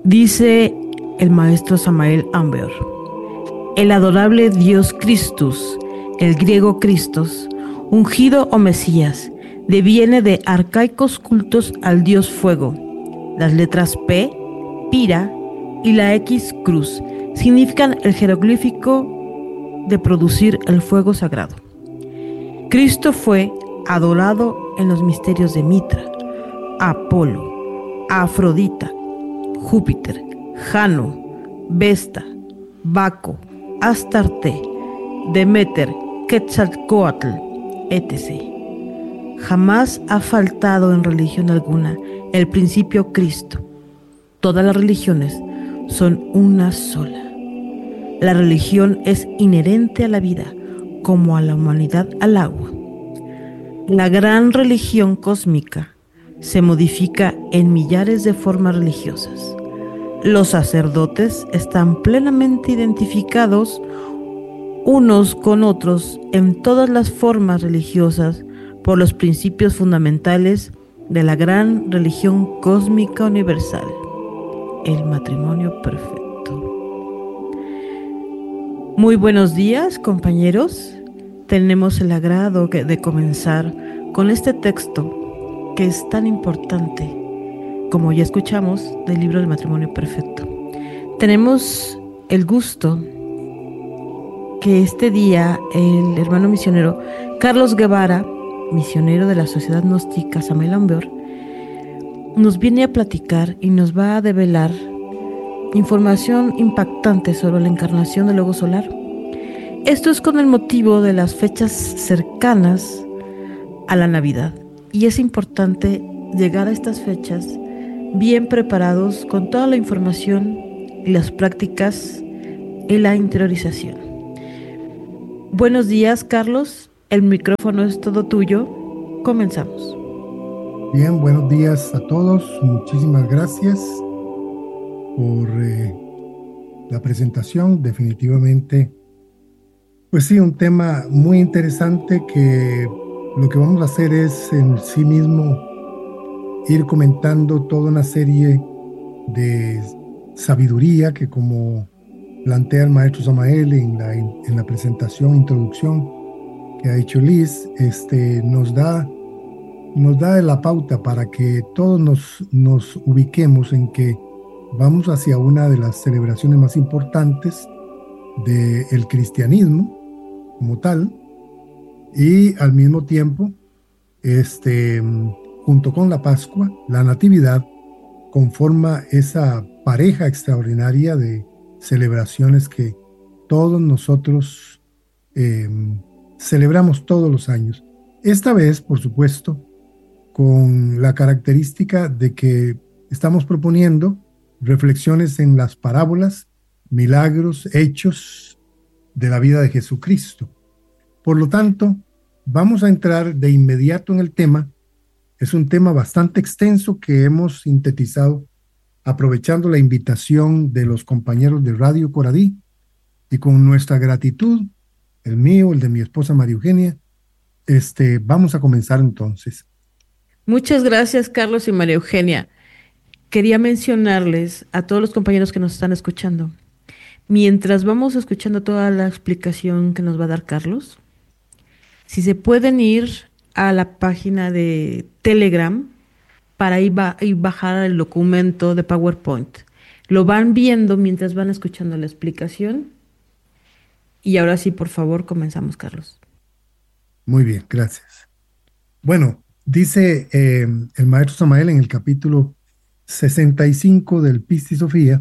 Dice el maestro Samael Aumber: el adorable Dios Christus, el griego Christos, ungido o Mesías, deviene de arcaicos cultos al Dios Fuego. Las letras P, Pira, y la X, Cruz, significan el jeroglífico de producir el fuego sagrado. Cristo fue adorado en los misterios de Mitra, Apolo, Afrodita, Júpiter, Jano, Vesta, Baco, Astarte, Demeter, Quetzalcóatl, etc. Jamás ha faltado en religión alguna el principio Cristo. Todas las religiones son una sola. La religión es inherente a la vida, como a la humanidad al agua. La gran religión cósmica se modifica en millares de formas religiosas. Los sacerdotes están plenamente identificados unos con otros en todas las formas religiosas por los principios fundamentales de la gran religión cósmica universal, el matrimonio perfecto. Muy buenos días, compañeros. Tenemos el agrado de comenzar con este texto que es tan importante, como ya escuchamos, del libro del matrimonio perfecto. Tenemos el gusto que este día el hermano misionero Carlos Guevara, misionero de la Sociedad Gnóstica Samael Aumber, nos viene a platicar y nos va a develar información impactante sobre la encarnación del Logo Solar. Esto es con el motivo de las fechas cercanas a la Navidad, y es importante llegar a estas fechas bien preparados con toda la información y las prácticas y la interiorización. Buenos días, Carlos. El micrófono es todo tuyo. Comenzamos. Bien, buenos días a todos. Muchísimas gracias por la presentación. Definitivamente, pues sí, un tema muy interesante que lo que vamos a hacer es en sí mismo ir comentando toda una serie de sabiduría que, como plantea el maestro Samael en la presentación, introducción que ha hecho Liz, nos da la pauta para que todos nos ubiquemos en que vamos hacia una de las celebraciones más importantes del cristianismo como tal, y al mismo tiempo, junto con la Pascua, la Natividad conforma esa pareja extraordinaria de celebraciones que todos nosotros celebramos todos los años. Esta vez, por supuesto, con la característica de que estamos proponiendo reflexiones en las parábolas, milagros, hechos de la vida de Jesucristo. Por lo tanto, vamos a entrar de inmediato en el tema. Es un tema bastante extenso que hemos sintetizado aprovechando la invitación de los compañeros de Radio Coradí, y con nuestra gratitud, el mío, el de mi esposa María Eugenia, vamos a comenzar entonces. Muchas gracias, Carlos y María Eugenia. Quería mencionarles a todos los compañeros que nos están escuchando, mientras vamos escuchando toda la explicación que nos va a dar Carlos, si se pueden ir a la página de Telegram para ir bajar el documento de PowerPoint. Lo van viendo mientras van escuchando la explicación. Y ahora sí, por favor, comenzamos, Carlos. Muy bien, gracias. Bueno, dice el maestro Samael en el capítulo 65 del Pistis Sophia,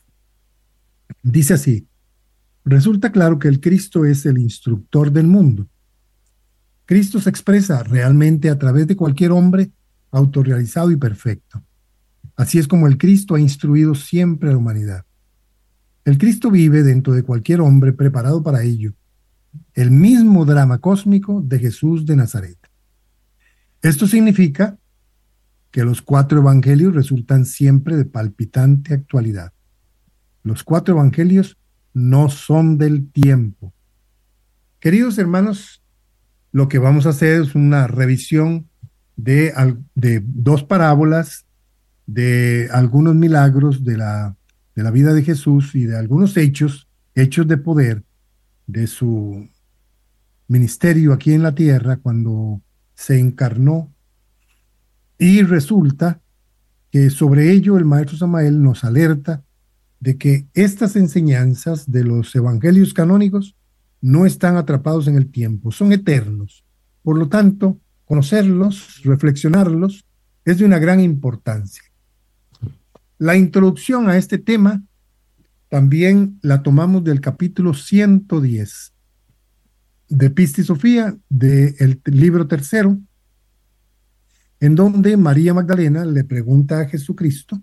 dice así: resulta claro que el Cristo es el instructor del mundo. Cristo se expresa realmente a través de cualquier hombre autorrealizado y perfecto. Así es como el Cristo ha instruido siempre a la humanidad. El Cristo vive dentro de cualquier hombre preparado para ello. El mismo drama cósmico de Jesús de Nazaret. Esto significa que los 4 evangelios resultan siempre de palpitante actualidad. Los 4 evangelios no son del tiempo. Queridos hermanos, lo que vamos a hacer es una revisión de 2 parábolas de algunos milagros de la vida de Jesús y de algunos hechos de poder de su ministerio aquí en la tierra cuando se encarnó. Y resulta que sobre ello el maestro Samael nos alerta de que estas enseñanzas de los evangelios canónicos no están atrapados en el tiempo, son eternos. Por lo tanto, conocerlos, reflexionarlos, es de una gran importancia. La introducción a este tema también la tomamos del capítulo 110 de Pistis Sofía, del libro tercero, en donde María Magdalena le pregunta a Jesucristo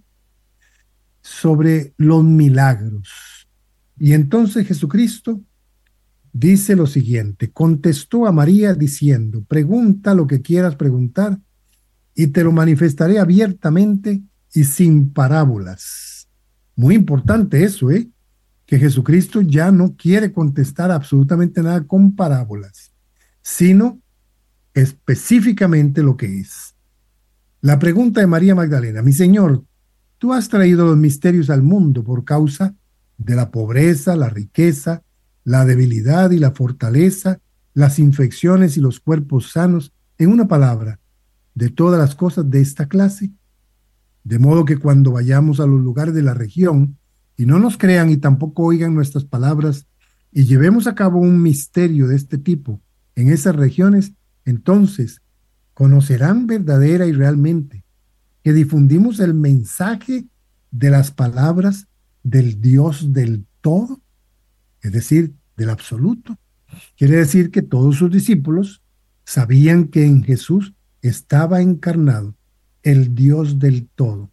sobre los milagros. Y entonces Jesucristo dice lo siguiente: contestó a María diciendo, pregunta lo que quieras preguntar y te lo manifestaré abiertamente y sin parábolas. Muy importante eso, que Jesucristo ya no quiere contestar absolutamente nada con parábolas, sino específicamente lo que es. La pregunta de María Magdalena: mi Señor, tú has traído los misterios al mundo por causa de la pobreza, la riqueza, la debilidad y la fortaleza, las infecciones y los cuerpos sanos, en una palabra, de todas las cosas de esta clase. De modo que cuando vayamos a los lugares de la región y no nos crean y tampoco oigan nuestras palabras y llevemos a cabo un misterio de este tipo en esas regiones, entonces conocerán verdadera y realmente que difundimos el mensaje de las palabras del Dios del todo, es decir, del absoluto. Quiere decir que todos sus discípulos sabían que en Jesús estaba encarnado el Dios del todo,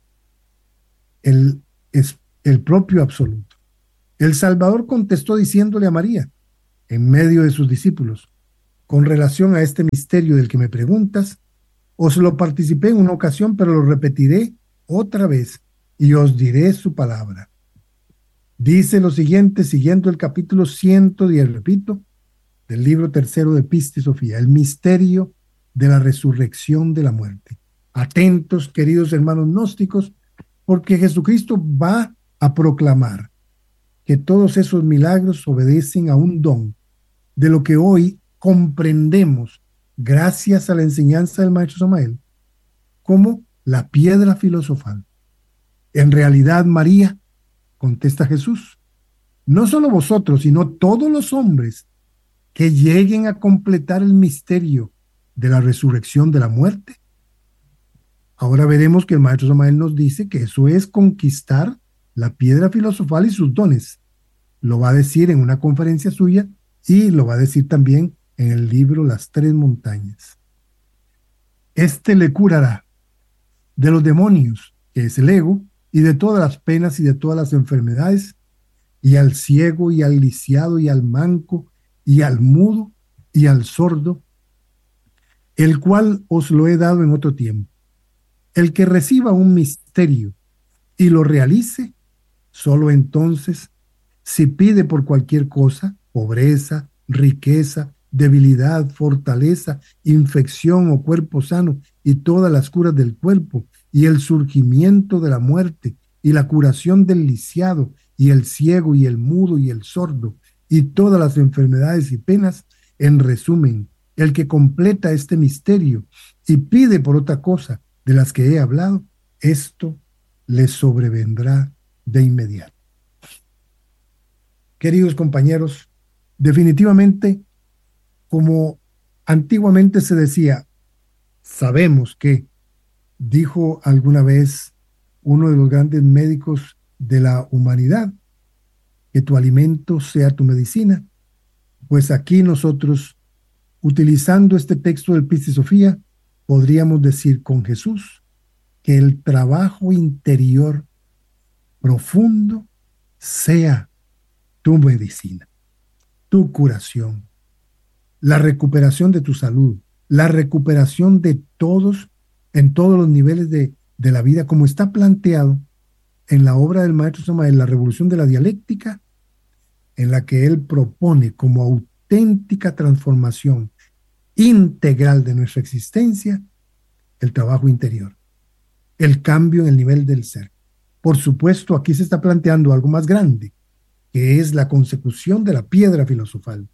el propio absoluto. El Salvador contestó diciéndole a María, en medio de sus discípulos, con relación a este misterio del que me preguntas, os lo participé en una ocasión, pero lo repetiré otra vez y os diré su palabra. Dice lo siguiente, siguiendo el capítulo 110, repito, del libro tercero de Pistis Sofía, el misterio de la resurrección de la muerte. Atentos, queridos hermanos gnósticos, porque Jesucristo va a proclamar que todos esos milagros obedecen a un don de lo que hoy comprendemos gracias a la enseñanza del maestro Samael como la piedra filosofal. En realidad, María, contesta Jesús, no solo vosotros, sino todos los hombres que lleguen a completar el misterio de la resurrección de la muerte. Ahora veremos que el maestro Samael nos dice que eso es conquistar la piedra filosofal y sus dones. Lo va a decir en una conferencia suya y lo va a decir también en el libro Las Tres Montañas. Este le curará de los demonios, que es el ego, y de todas las penas y de todas las enfermedades, y al ciego y al lisiado y al manco y al mudo y al sordo, el cual os lo he dado en otro tiempo. El que reciba un misterio y lo realice, solo entonces, si pide por cualquier cosa, pobreza, riqueza, debilidad, fortaleza, infección o cuerpo sano y todas las curas del cuerpo y el surgimiento de la muerte y la curación del lisiado y el ciego y el mudo y el sordo y todas las enfermedades y penas, en resumen, el que completa este misterio y pide por otra cosa de las que he hablado, esto le sobrevendrá de inmediato. Queridos compañeros, definitivamente, como antiguamente se decía, sabemos que, dijo alguna vez uno de los grandes médicos de la humanidad, que tu alimento sea tu medicina. Pues aquí nosotros, utilizando este texto del Pistis Sofía, podríamos decir con Jesús que el trabajo interior profundo sea tu medicina, tu curación, la recuperación de tu salud, la recuperación de todos, en todos los niveles de la vida, como está planteado en la obra del maestro Samael, La Revolución de la Dialéctica, en la que él propone como auténtica transformación integral de nuestra existencia el trabajo interior. el cambio en el nivel del ser. Por supuesto, aquí se está planteando algo más grande, que es la consecución de la piedra filosofal.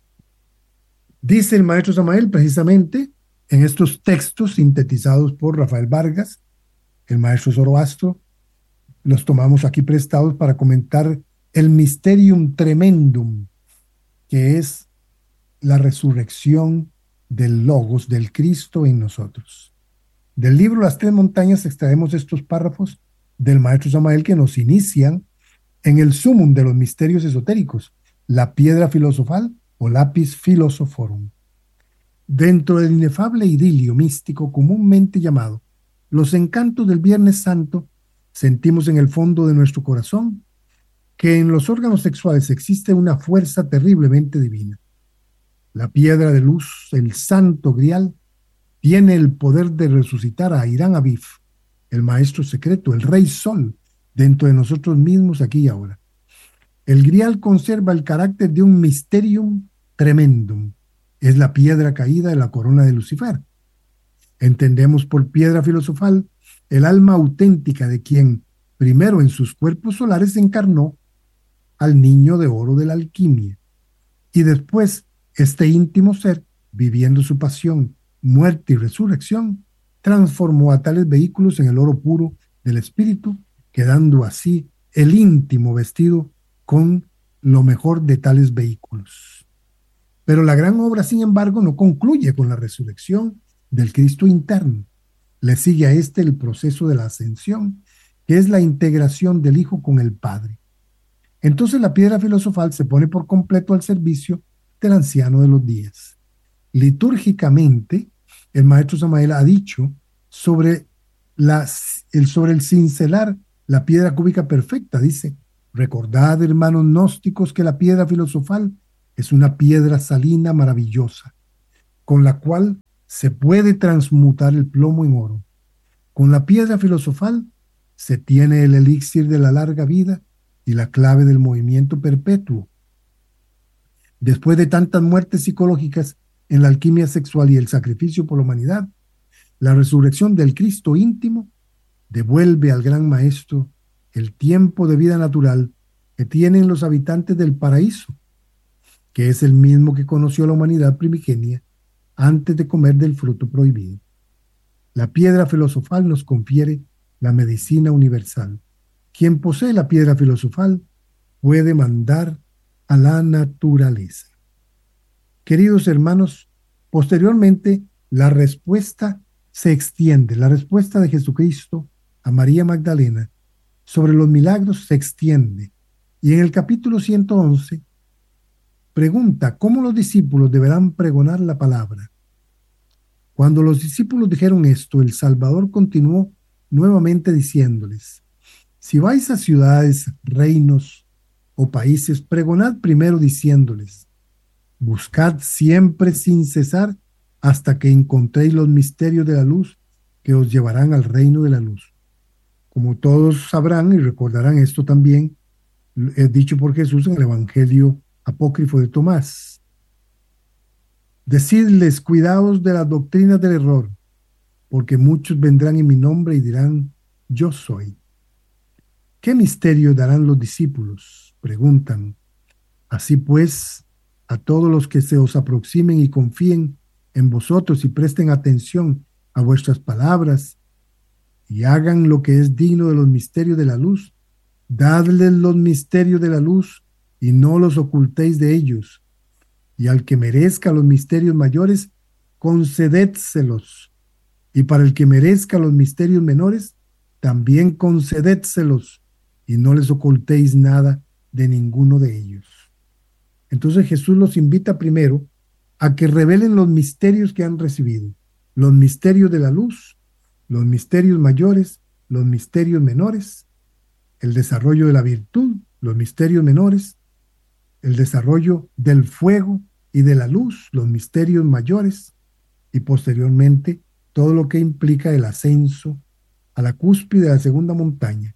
Dice el maestro Samael precisamente en estos textos sintetizados por Rafael Vargas, el maestro Zoroastro, los tomamos aquí prestados para comentar el mysterium tremendum, que es la resurrección del Logos, del Cristo en nosotros. Del libro Las Tres Montañas extraemos estos párrafos del maestro Samael que nos inician en el sumum de los misterios esotéricos, la piedra filosofal o lapis philosophorum. Dentro del inefable idilio místico comúnmente llamado los encantos del Viernes Santo, sentimos en el fondo de nuestro corazón que en los órganos sexuales existe una fuerza terriblemente divina. La piedra de luz, el santo grial, tiene el poder de resucitar a Irán Abif, el maestro secreto, el rey sol, dentro de nosotros mismos aquí y ahora. El grial conserva el carácter de un mysterium tremendum. Es la piedra caída de la corona de Lucifer. Entendemos por piedra filosofal el alma auténtica de quien primero en sus cuerpos solares encarnó al niño de oro de la alquimia y después este íntimo ser, viviendo su pasión, muerte y resurrección, transformó a tales vehículos en el oro puro del espíritu, quedando así el íntimo vestido con lo mejor de tales vehículos. Pero la gran obra, sin embargo, no concluye con la resurrección del Cristo interno. Le sigue a este el proceso de la ascensión, que es la integración del Hijo con el Padre. Entonces la piedra filosofal se pone por completo al servicio del anciano de los días. Litúrgicamente, el maestro Samael ha dicho sobre el cincelar la piedra cúbica perfecta. Dice: recordad, hermanos gnósticos, que la piedra filosofal es una piedra salina maravillosa, con la cual se puede transmutar el plomo en oro. Con la piedra filosofal se tiene el elixir de la larga vida y la clave del movimiento perpetuo. Después de tantas muertes psicológicas en la alquimia sexual y el sacrificio por la humanidad, la resurrección del Cristo íntimo devuelve al gran maestro el tiempo de vida natural que tienen los habitantes del paraíso, que es el mismo que conoció la humanidad primigenia antes de comer del fruto prohibido. La piedra filosofal nos confiere la medicina universal. Quien posee la piedra filosofal puede mandar a la naturaleza. Queridos hermanos, posteriormente la respuesta se extiende. La respuesta de Jesucristo a María Magdalena sobre los milagros se extiende. Y en el capítulo 111 pregunta cómo los discípulos deberán pregonar la palabra. Cuando los discípulos dijeron esto, el Salvador continuó nuevamente diciéndoles: si vais a ciudades, reinos o países, pregonad primero diciéndoles: buscad siempre sin cesar hasta que encontréis los misterios de la luz que os llevarán al reino de la luz. Como todos sabrán y recordarán, esto también es dicho por Jesús en el Evangelio apócrifo de Tomás. Decidles: cuidaos de las doctrinas del error, porque muchos vendrán en mi nombre y dirán: yo soy. ¿Qué misterio darán los discípulos?, preguntan. Así pues, a todos los que se os aproximen y confíen en vosotros y presten atención a vuestras palabras y hagan lo que es digno de los misterios de la luz, dadles los misterios de la luz y no los ocultéis de ellos. Y al que merezca los misterios mayores, concedédselos. Y para el que merezca los misterios menores, también concedédselos, y no les ocultéis nada de ninguno de ellos. Entonces Jesús los invita primero a que revelen los misterios que han recibido, los misterios de la luz, los misterios mayores, los misterios menores, el desarrollo de la virtud, los misterios menores, el desarrollo del fuego y de la luz, los misterios mayores, y posteriormente todo lo que implica el ascenso a la cúspide de la segunda montaña.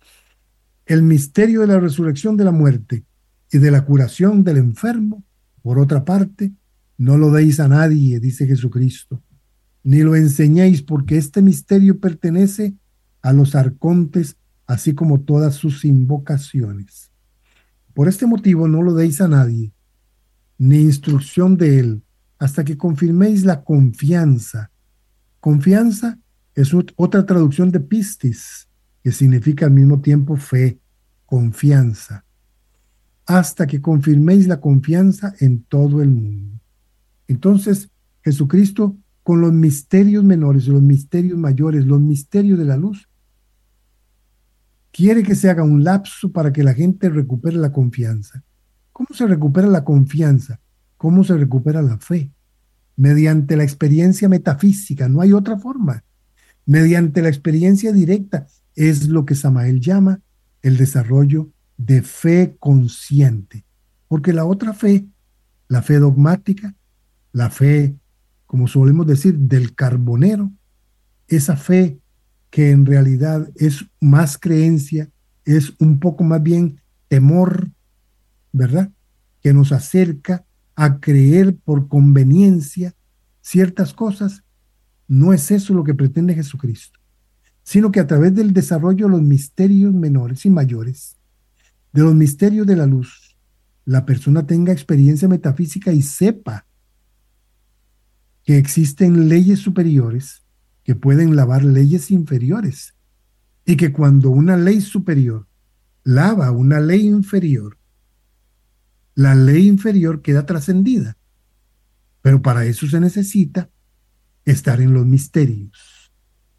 El misterio de la resurrección de la muerte y de la curación del enfermo, por otra parte, no lo deis a nadie, dice Jesucristo, ni lo enseñéis, porque este misterio pertenece a los arcontes, así como todas sus invocaciones. Por este motivo no lo deis a nadie, ni instrucción de él, hasta que confirméis la confianza. Confianza es otra traducción de pistis, que significa al mismo tiempo fe, confianza. Hasta que confirméis la confianza en todo el mundo. Entonces, Jesucristo, con los misterios menores, los misterios mayores, los misterios de la luz, quiere que se haga un lapso para que la gente recupere la confianza. ¿Cómo se recupera la confianza? ¿Cómo se recupera la fe? Mediante la experiencia metafísica, no hay otra forma. Mediante la experiencia directa, es lo que Samael llama el desarrollo de fe consciente. Porque la otra fe, la fe dogmática, la fe, como solemos decir, del carbonero, esa fe que en realidad es más creencia, es un poco más bien temor, ¿verdad? Que nos acerca a creer por conveniencia ciertas cosas. No es eso lo que pretende Jesucristo, sino que a través del desarrollo de los misterios menores y mayores, de los misterios de la luz, la persona tenga experiencia metafísica y sepa que existen leyes superiores que pueden lavar leyes inferiores y que cuando una ley superior lava una ley inferior, la ley inferior queda trascendida. Pero para eso se necesita estar en los misterios.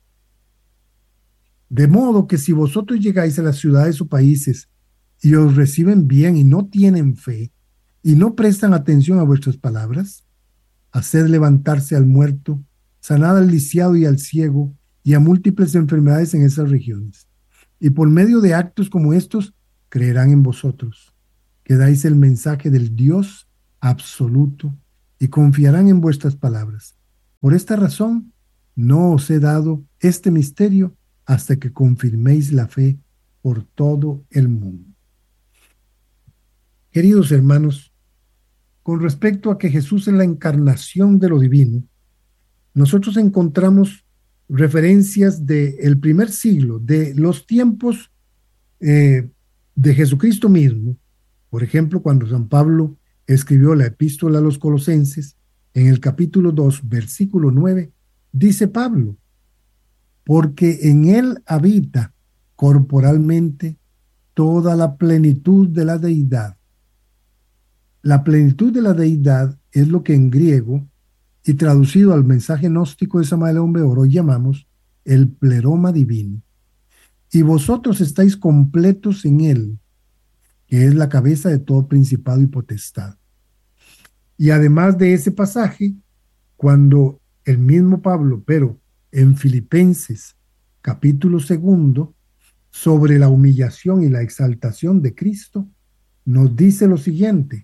De modo que si vosotros llegáis a las ciudades o países y os reciben bien y no tienen fe y no prestan atención a vuestras palabras, haced levantarse al muerto, sanad al lisiado y al ciego y a múltiples enfermedades en esas regiones. Y por medio de actos como estos, creerán en vosotros, que dais el mensaje del Dios absoluto y confiarán en vuestras palabras. Por esta razón, no os he dado este misterio hasta que confirméis la fe por todo el mundo. Queridos hermanos, con respecto a que Jesús es la encarnación de lo divino, nosotros encontramos referencias del primer siglo, de los tiempos de Jesucristo mismo. Por ejemplo, cuando San Pablo escribió la epístola a los Colosenses, en el capítulo 2, versículo 9, dice Pablo, porque en él habita corporalmente toda la plenitud de la deidad. La plenitud de la deidad es lo que en griego, y traducido al mensaje gnóstico de Samael Aumbeor, hoy llamamos el pleroma divino. Y vosotros estáis completos en él, que es la cabeza de todo principado y potestad. Y además de ese pasaje, cuando el mismo Pablo, pero en Filipenses, capítulo 2, sobre la humillación y la exaltación de Cristo, nos dice lo siguiente.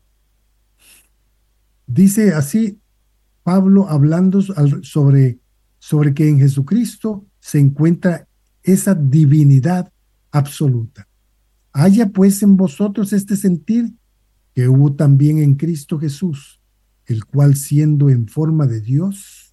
Dice así Pablo hablando sobre que en Jesucristo se encuentra esa divinidad absoluta. Haya pues en vosotros este sentir que hubo también en Cristo Jesús, el cual siendo en forma de Dios,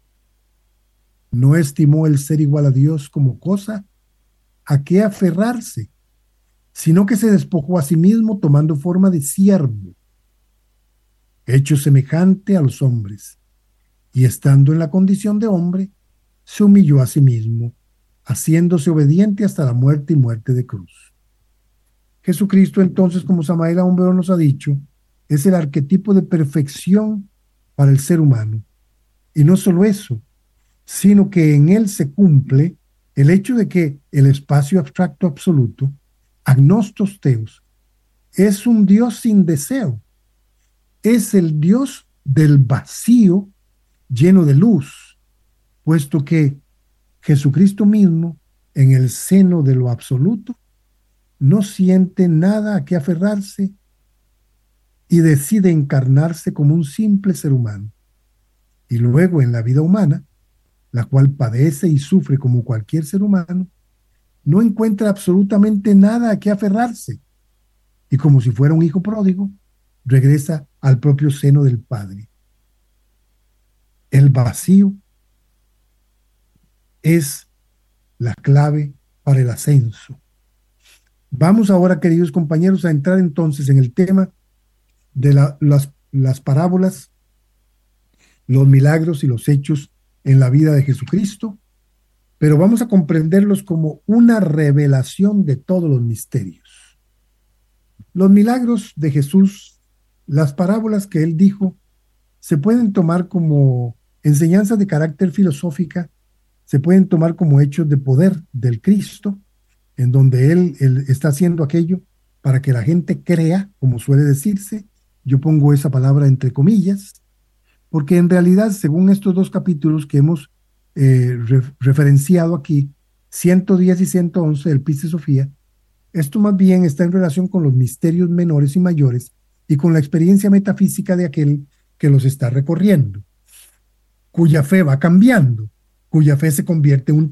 no estimó el ser igual a Dios como cosa a qué aferrarse, sino que se despojó a sí mismo tomando forma de siervo, hecho semejante a los hombres, y estando en la condición de hombre, se humilló a sí mismo, haciéndose obediente hasta la muerte y muerte de cruz. Jesucristo, entonces, como Samael Aumbeor nos ha dicho, es el arquetipo de perfección para el ser humano. Y no solo eso, sino que en él se cumple el hecho de que el espacio abstracto absoluto, agnostos theos, es un Dios sin deseo. Es el Dios del vacío lleno de luz, puesto que Jesucristo mismo, en el seno de lo absoluto, no siente nada a qué aferrarse y decide encarnarse como un simple ser humano. Y luego en la vida humana, la cual padece y sufre como cualquier ser humano, no encuentra absolutamente nada a qué aferrarse. Y como si fuera un hijo pródigo, regresa al propio seno del Padre. El vacío es la clave para el ascenso. Vamos ahora, queridos compañeros, a entrar entonces en el tema de las parábolas, los milagros y los hechos en la vida de Jesucristo, pero vamos a comprenderlos como una revelación de todos los misterios. Los milagros de Jesús, las parábolas que él dijo, se pueden tomar como enseñanzas de carácter filosófica, se pueden tomar como hechos de poder del Cristo, en donde él está haciendo aquello para que la gente crea, como suele decirse. Yo pongo esa palabra entre comillas, porque en realidad, según estos dos capítulos que hemos referenciado aquí, 110 y 111 del Pistis Sophia, esto más bien está en relación con los misterios menores y mayores y con la experiencia metafísica de aquel que los está recorriendo, cuya fe va cambiando, cuya fe se convierte en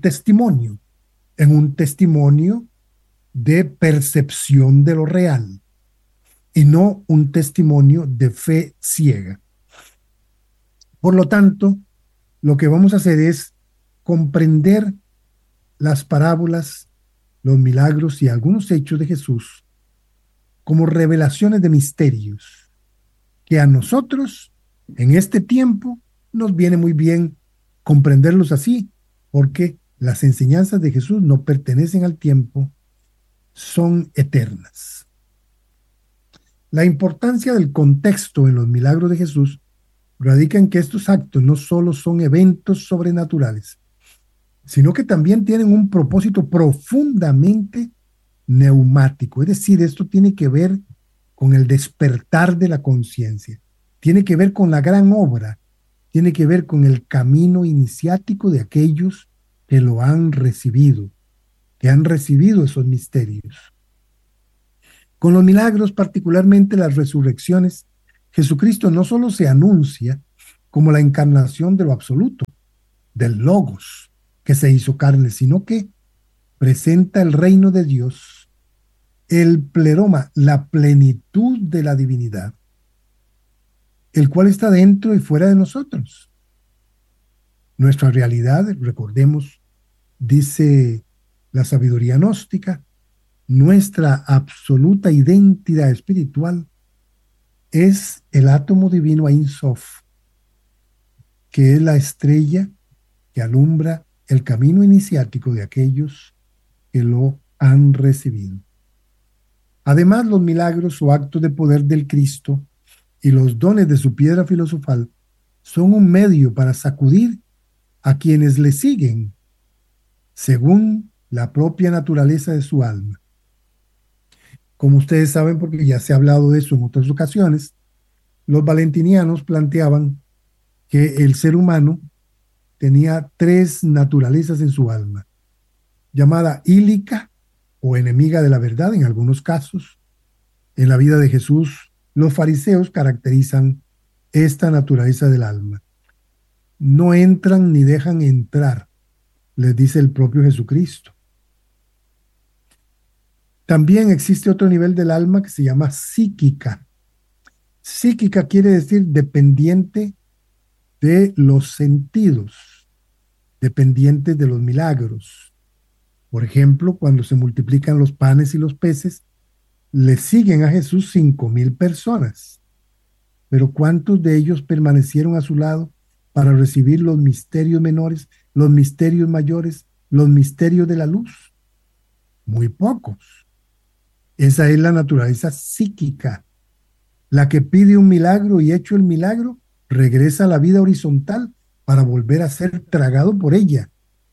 un testimonio de percepción de lo real y no un testimonio de fe ciega. Por lo tanto, lo que vamos a hacer es comprender las parábolas, los milagros y algunos hechos de Jesús como revelaciones de misterios que a nosotros en este tiempo nos viene muy bien comprenderlos así, porque las enseñanzas de Jesús no pertenecen al tiempo, son eternas. La importancia del contexto en los milagros de Jesús radica en que estos actos no solo son eventos sobrenaturales, sino que también tienen un propósito profundamente neumático. Es decir, esto tiene que ver con el despertar de la conciencia, tiene que ver con la gran obra, tiene que ver con el camino iniciático de aquellos que lo han recibido, que han recibido esos misterios. Con los milagros, particularmente las resurrecciones, Jesucristo no solo se anuncia como la encarnación de lo absoluto, del Logos, que se hizo carne, sino que presenta el reino de Dios, el pleroma, la plenitud de la divinidad, el cual está dentro y fuera de nosotros. Nuestra realidad, recordemos, dice la sabiduría gnóstica, nuestra absoluta identidad espiritual es el átomo divino Ein Sof, que es la estrella que alumbra el camino iniciático de aquellos que lo han recibido. Además, los milagros o actos de poder del Cristo y los dones de su piedra filosofal son un medio para sacudir a quienes le siguen según la propia naturaleza de su alma. Como ustedes saben, porque ya se ha hablado de eso en otras ocasiones, los valentinianos planteaban que el ser humano tenía tres naturalezas en su alma, llamada ílica o enemiga de la verdad en algunos casos. En la vida de Jesús, los fariseos caracterizan esta naturaleza del alma. No entran ni dejan entrar, les dice el propio Jesucristo. También existe otro nivel del alma que se llama psíquica. Psíquica quiere decir dependiente de los sentidos, dependiente de los milagros. Por ejemplo, cuando se multiplican los panes y los peces, le siguen a Jesús 5,000 personas. Pero ¿cuántos de ellos permanecieron a su lado para recibir los misterios menores, los misterios mayores, los misterios de la luz? Muy pocos. Esa es la naturaleza psíquica, la que pide un milagro y hecho el milagro, regresa a la vida horizontal para volver a ser tragado por ella.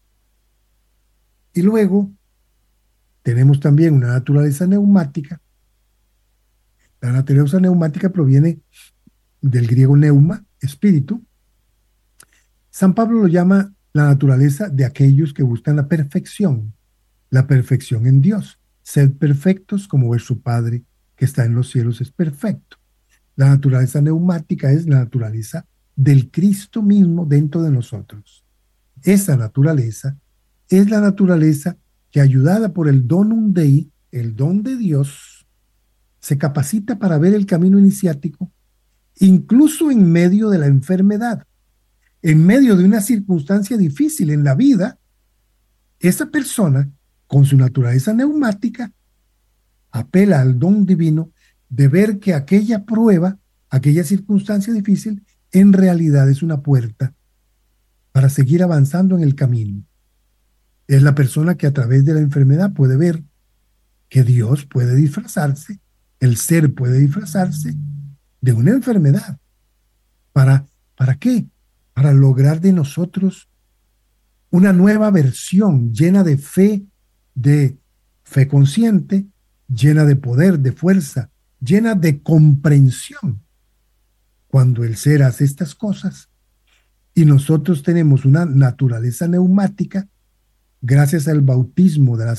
Y luego tenemos también una naturaleza neumática. La naturaleza neumática proviene del griego neuma, espíritu. San Pablo lo llama la naturaleza de aquellos que buscan la perfección en Dios. Sed perfectos como vuestro Padre que está en los cielos es perfecto. La naturaleza neumática es la naturaleza del Cristo mismo dentro de nosotros. Esa naturaleza es la naturaleza que, ayudada por el donum Dei, el don de Dios, se capacita para ver el camino iniciático, incluso en medio de la enfermedad, en medio de una circunstancia difícil en la vida. esa persona, con su naturaleza neumática, apela al don divino de ver que aquella prueba, aquella circunstancia difícil, en realidad es una puerta para seguir avanzando en el camino. Es la persona que a través de la enfermedad puede ver que Dios puede disfrazarse, el ser puede disfrazarse de una enfermedad. ¿Para qué? Para lograr de nosotros una nueva versión de fe consciente, llena de poder, de fuerza, llena de comprensión. Cuando el ser hace estas cosas y nosotros tenemos una naturaleza neumática, gracias al bautismo de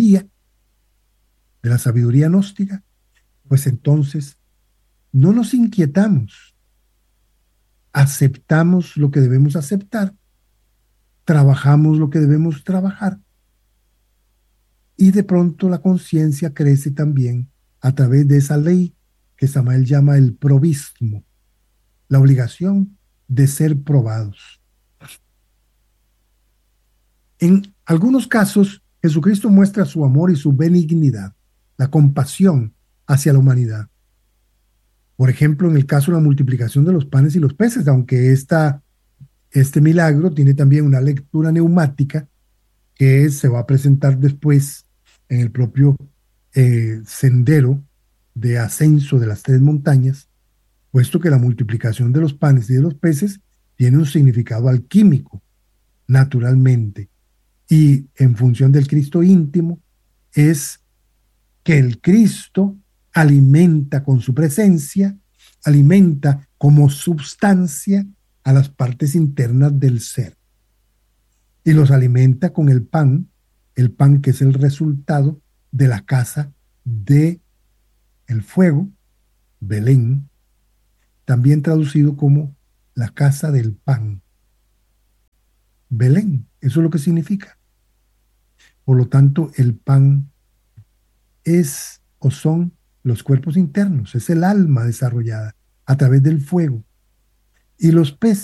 la sabiduría gnóstica, pues entonces no nos inquietamos, aceptamos lo que debemos aceptar, trabajamos lo que debemos trabajar y de pronto la conciencia crece también a través de esa ley que Samael llama el probismo, la obligación de ser probados. En algunos casos, Jesucristo muestra su amor y su benignidad, la compasión hacia la humanidad. Por ejemplo, en el caso de la multiplicación de los panes y los peces, aunque este milagro tiene también una lectura neumática que se va a presentar después en el propio sendero de ascenso de las tres montañas, puesto que la multiplicación de los panes y de los peces tiene un significado alquímico, naturalmente. Y en función del Cristo íntimo, es que el Cristo alimenta con su presencia, alimenta como substancia a las partes internas del ser. Y los alimenta con el pan que es el resultado de la casa de el fuego, Belén, también traducido como la casa del pan. Belén, eso es lo que significa. Por lo tanto, el pan es o son los cuerpos internos, es el alma desarrollada a través del fuego. Y los peces